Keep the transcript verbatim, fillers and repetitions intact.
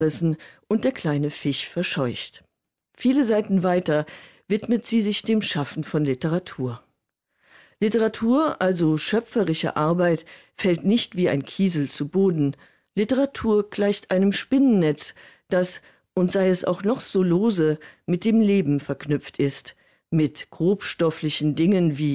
rissen und der kleine Fisch verscheucht. Viele Seiten weiter widmet sie sich dem Schaffen von Literatur. Literatur, also schöpferische Arbeit, fällt nicht wie ein Kiesel zu Boden. Literatur gleicht einem Spinnennetz, das, und sei es auch noch so lose, mit dem Leben verknüpft ist, mit grobstofflichen Dingen wie